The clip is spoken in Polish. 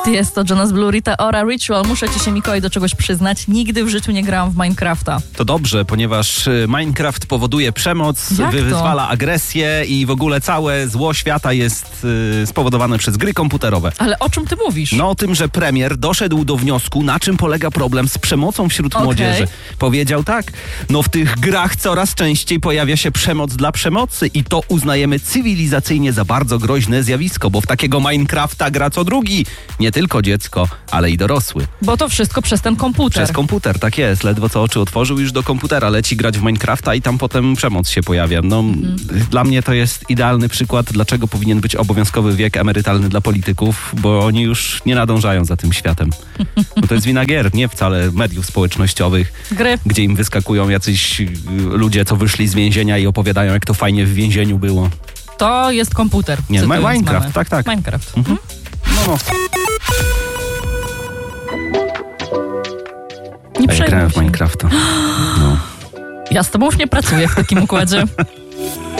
Jest to Jonas Blue, Rita Ora, Ritual. Muszę ci się, Mikołaj, do czegoś przyznać. Nigdy w życiu nie grałam w Minecrafta. To dobrze, ponieważ Minecraft powoduje przemoc, Jak to? wyzwala agresję i w ogóle całe zło świata jest spowodowane przez gry komputerowe. Ale o czym ty mówisz? No o tym, że premier doszedł do wniosku, na czym polega problem z przemocą wśród młodzieży. Powiedział tak, no w tych grach coraz częściej pojawia się przemoc dla przemocy i to uznajemy cywilizacyjnie za bardzo groźne zjawisko, bo w takiego Minecrafta gra co drugi. Nie tylko dziecko, ale i dorosły. Bo to wszystko przez ten komputer. Przez komputer, tak jest. Ledwo co oczy otworzył, już do komputera leci grać w Minecrafta i tam potem przemoc się pojawia. No, Dla mnie to jest idealny przykład, dlaczego powinien być obowiązkowy wiek emerytalny dla polityków, bo oni już nie nadążają za tym światem. Bo to jest wina gier, nie wcale mediów społecznościowych, Gry. gdzie im wyskakują jacyś ludzie, co wyszli z więzienia i opowiadają, jak to fajnie w więzieniu było. To jest komputer. Nie, cytując Minecraft, mamę. tak. Minecraft. No. Nie A ja grałem w przejmuj się. Minecrafta. No. Ja z tobą już nie pracuję w takim układzie.